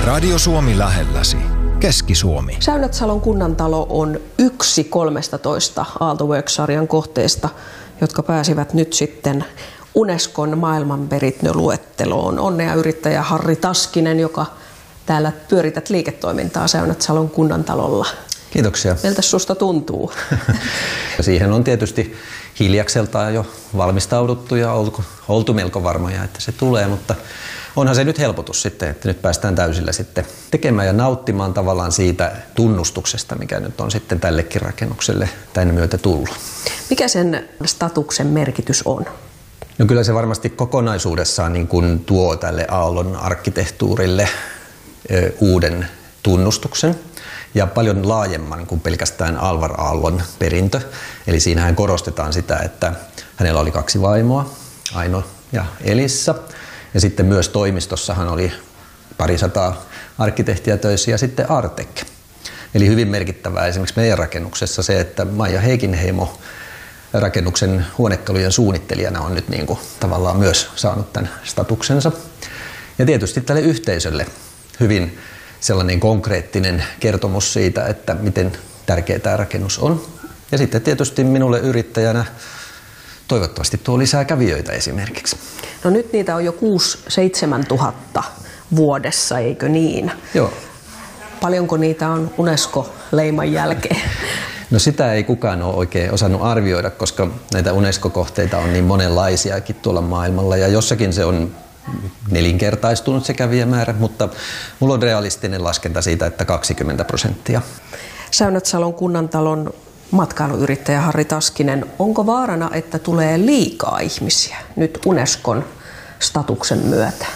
Radio Suomi lähelläsi. Keski-Suomi. Säynätsalon kunnantalo on yksi 13 Aalto-Works-sarjan kohteesta, jotka pääsivät nyt sitten Unescon maailmanperintöluetteloon. Onnea yrittäjä Harri Taskinen, joka täällä pyörität liiketoimintaa Säynätsalon kunnantalolla. Kiitoksia. Miltä susta tuntuu? Siihen on tietysti hiljakseltaan jo valmistauduttu ja oltu melko varmoja, että se tulee, mutta onhan se nyt helpotus sitten, että nyt päästään täysillä sitten tekemään ja nauttimaan tavallaan siitä tunnustuksesta, mikä nyt on sitten tällekin rakennukselle tämän myötä tullut. Mikä sen statuksen merkitys on? No kyllä se varmasti kokonaisuudessaan niin kuin tuo tälle Aallon arkkitehtuurille uuden tunnustuksen ja paljon laajemman kuin pelkästään Alvar Aallon perintö. Eli siinähän korostetaan sitä, että hänellä oli 2 vaimoa, Aino ja Elissa. Ja sitten myös toimistossahan oli 200 arkkitehtiä töissä ja sitten Artek. Eli hyvin merkittävää esimerkiksi meidän rakennuksessa se, että Maija Heikinheimo rakennuksen huonekalujen suunnittelijana on nyt niin kuin tavallaan myös saanut tämän statuksensa. Ja tietysti tälle yhteisölle hyvin sellainen konkreettinen kertomus siitä, että miten tärkeä tämä rakennus on. Ja sitten tietysti minulle yrittäjänä toivottavasti tuo lisää kävijöitä esimerkiksi. No nyt niitä on jo 6-7 tuhatta vuodessa, eikö niin? Joo. Paljonko niitä on UNESCO-leiman jälkeen? No sitä ei kukaan ole oikein osannut arvioida, koska näitä UNESCO-kohteita on niin monenlaisiakin tuolla maailmalla ja jossakin se on nelinkertaistunut se kävijämäärä, mutta mulla on realistinen laskenta siitä, että 20%. Säynätsalon kunnantalon matkailuyrittäjä Harri Taskinen, onko vaarana, että tulee liikaa ihmisiä nyt Unescon statuksen myötä?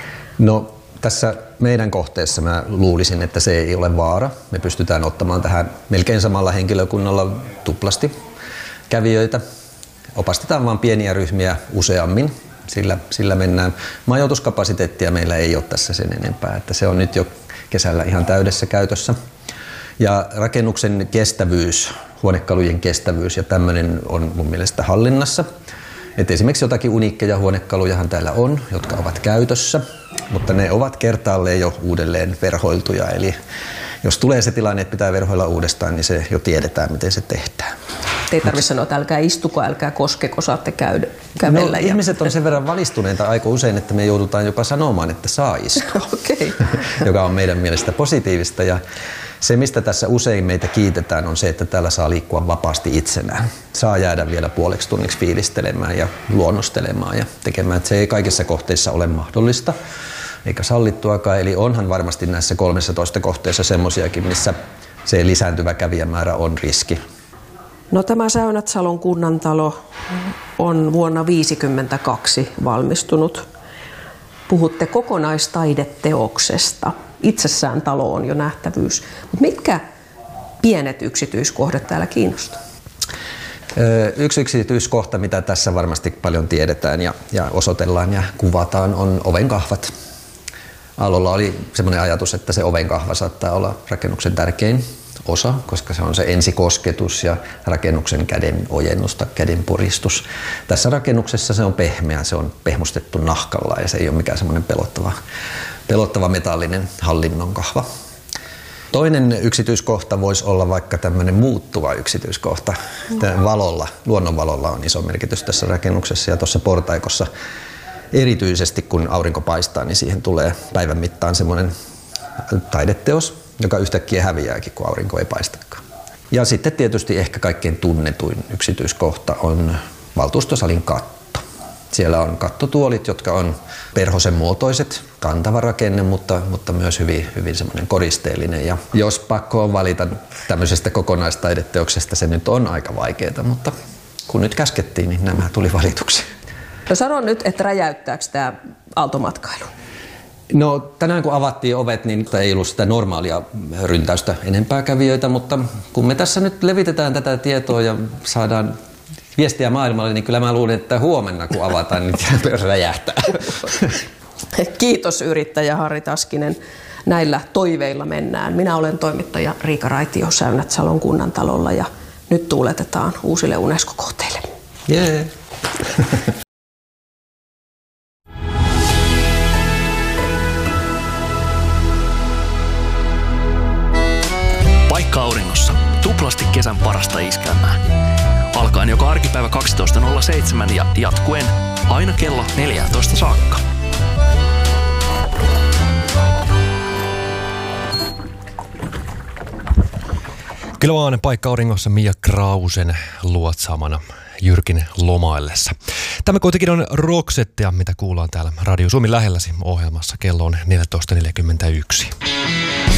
No tässä meidän kohteessa mä luulisin, että se ei ole vaara. Me pystytään ottamaan tähän melkein samalla henkilökunnalla tuplasti kävijöitä. Opastetaan vain pieniä ryhmiä useammin, sillä mennään. Majoituskapasiteettia meillä ei ole tässä sen enempää, että se on nyt jo kesällä ihan täydessä käytössä. Ja rakennuksen kestävyys, huonekalujen kestävyys ja tämmöinen on mun mielestä hallinnassa. Et esimerkiksi jotakin uniikkeja huonekalujahan täällä on, jotka ovat käytössä, mutta ne ovat kertaalleen jo uudelleen verhoiltuja. Eli jos tulee se tilanne, että pitää verhoilla uudestaan, niin se jo tiedetään, miten se tehdään. Ei tarvitse sanoa, että älkää istuko, älkää koskeko, saatte kävellä. No, ihmiset on sen verran valistuneita aika usein, että me joudutaan jopa sanomaan, että saa istua, Okay. joka on meidän mielestä positiivista. Ja se, mistä tässä usein meitä kiitetään, on se, että täällä saa liikkua vapaasti itsenään. Saa jäädä vielä puoleksi tunniksi fiilistelemään ja luonnostelemaan ja tekemään. Että se ei kaikissa kohteissa ole mahdollista eikä sallittuakaan. Eli onhan varmasti näissä 13 kohteessa semmoisiakin, missä se lisääntyvä kävijämäärä on riski. No tämä Säynätsalon kunnantalo on vuonna 1952 valmistunut. Puhutte kokonaistaideteoksesta. Itsessään talo on jo nähtävyys. Mutta mitkä pienet yksityiskohdat täällä kiinnostaa? Yksi yksityiskohta, mitä tässä varmasti paljon tiedetään ja osoitellaan ja kuvataan, on ovenkahvat. Aallolla oli semmoinen ajatus, että se ovenkahva saattaa olla rakennuksen tärkein osa, koska se on se ensikosketus ja rakennuksen käden ojennusta, käden puristus. Tässä rakennuksessa se on pehmeä, se on pehmustettu nahkalla ja se ei ole mikään semmoinen pelottava metallinen hallinnon kahva. Toinen yksityiskohta voisi olla vaikka tämmöinen muuttuva yksityiskohta. Luonnonvalolla on iso merkitys tässä rakennuksessa ja tuossa portaikossa erityisesti kun aurinko paistaa, niin siihen tulee päivän mittaan semmoinen taideteos, joka yhtäkkiä häviääkin, kun aurinko ei paistakaan. Ja sitten tietysti ehkä kaikkein tunnetuin yksityiskohta on valtuustosalin katto. Siellä on kattotuolit, jotka on perhosen muotoiset, kantava rakenne, mutta myös hyvin semmoinen koristeellinen. Ja jos pakko on valita tämmöisestä kokonaistaideteoksesta, se nyt on aika vaikeaa, mutta kun nyt käskettiin, niin nämä tuli valituksi. No sano nyt, että räjäyttääkö tämä aaltomatkailu? No tänään kun avattiin ovet, niin ei ollut sitä normaalia ryntäystä enempää kävijöitä, mutta kun me tässä nyt levitetään tätä tietoa ja saadaan viestiä maailmalle, niin kyllä mä luulen, että huomenna kun avataan, niin räjähtää. Kiitos yrittäjä Harri Taskinen. Näillä toiveilla mennään. Minä olen toimittaja Riika Raitio Säynätsalon kunnantalolla ja nyt tuuletetaan uusille UNESCO-kohteille. Yeah. tuplasti kesän parasta iskelmää. Alkaen joka arkipäivä 12.07 ja jatkuen aina kello 14 saakka. Kelvaanen paikka auringossa Mia Krausen luotsaamana Jyrkin lomaillessa. Tämä kuitenkin on Roxettea, mitä kuullaan täällä Radio Suomi lähelläsi ohjelmassa. Kello on 14.41.